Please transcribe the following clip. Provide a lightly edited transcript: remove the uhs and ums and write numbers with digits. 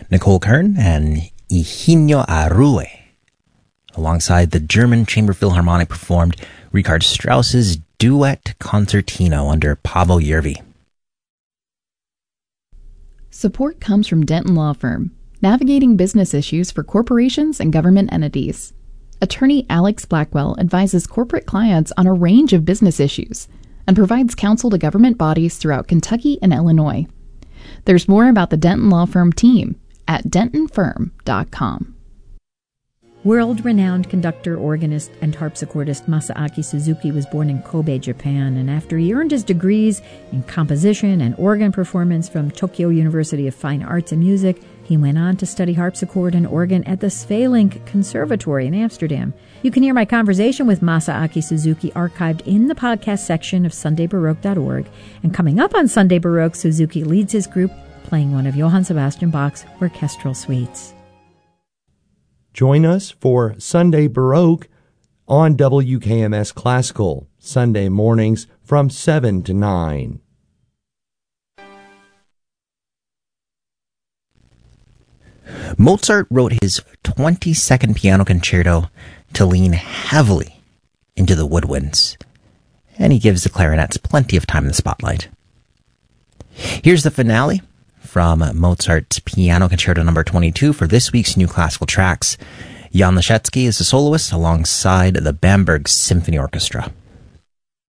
Nicole Kern and Eugenio Arrue, alongside the German Chamber Philharmonic, performed Richard Strauss's Duet Concertino under Pavel Yervi. Support comes from Denton Law Firm, navigating business issues for corporations and government entities. Attorney Alex Blackwell advises corporate clients on a range of business issues and provides counsel to government bodies throughout Kentucky and Illinois. There's more about the Denton Law Firm team at dentonfirm.com. World-renowned conductor, organist, and harpsichordist Masaaki Suzuki was born in Kobe, Japan, and after he earned his degrees in composition and organ performance from Tokyo University of Fine Arts and Music, he went on to study harpsichord and organ at the Svelink Conservatory in Amsterdam. You can hear my conversation with Masaaki Suzuki archived in the podcast section of SundayBaroque.org. And coming up on Sunday Baroque, Suzuki leads his group playing one of Johann Sebastian Bach's orchestral suites. Join us for Sunday Baroque on WKMS Classical, Sunday mornings from 7 to 9. Mozart wrote his 22nd piano concerto to lean heavily into the woodwinds, and he gives the clarinets plenty of time in the spotlight. Here's the finale from Mozart's Piano Concerto No. 22 for this week's New Classical Tracks. Jan Leschetski is the soloist alongside the Bamberg Symphony Orchestra.